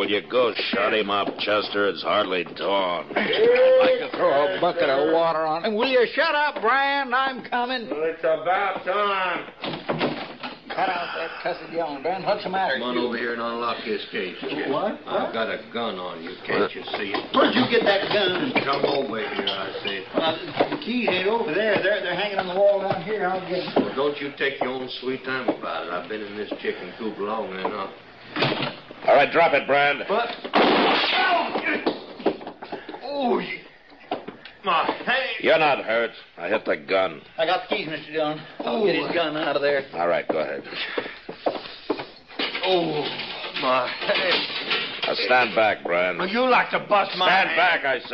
will you go shut him up, Chester? It's hardly dawn. I'd like to throw a bucket of water on him. Will you shut up, Brian? I'm coming. Well, it's about time. Cut out that cussed yelling, Ben. What's the matter? Come on over here and unlock his cage. What? I've got a gun on you. Can't you see it? Where'd you get that gun? Come over here, I say. The keys ain't over there. They're hanging on the wall down here. I'll get them. Well, don't you take your own sweet time about it. I've been in this chicken coop long enough. All right, drop it, Brand. What? Oh, my hand. You're not hurt. I hit the gun. I got the keys, Mr. Dillon. I'll get his gun out of there. All right, go ahead. Oh, my head. Now stand back, Brand. Well, you like to bust my Stand hand. back, I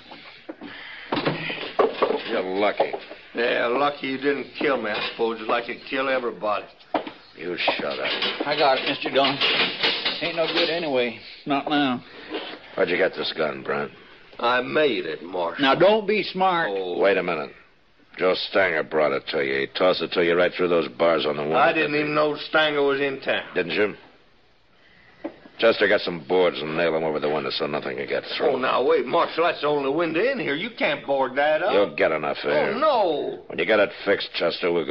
said. You're lucky. Yeah, lucky you didn't kill me, I suppose. It's like you kill everybody. You shut up. I got it, Mr. Dillon. Ain't no good anyway. Not now. Where'd you get this gun, Brand? I made it, Marshal. Now, don't be smart. Oh, Wait a minute. Joe Stanger brought it to you. He tossed it to you right through those bars on the wall. I didn't even know Stanger was in town. Didn't you? Chester, got some boards and nail them over the window so nothing can get through. Oh, now, wait, Marshal, that's the only window in here. You can't board that up. You'll get enough air. Oh, no. When you get it fixed, Chester, we'll go